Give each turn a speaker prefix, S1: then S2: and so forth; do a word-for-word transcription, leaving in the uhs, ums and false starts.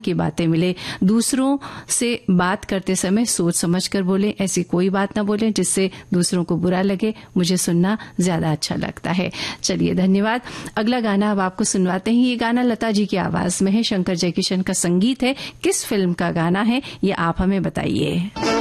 S1: की बातें मिले। दूसरों से बात करते समय सोच समझ कर बोलें, ऐसी कोई बात ना बोलें जिससे दूसरों को बुरा लगे। मुझे सुनना ज्यादा अच्छा लगता है। चलिए, धन्यवाद। अगला गाना अब आपको सुनवाते हैं। ये गाना लता जी की आवाज में है, शंकर जयकिशन का संगीत है। किस फिल्म का गाना है ये आप हमें बताइए।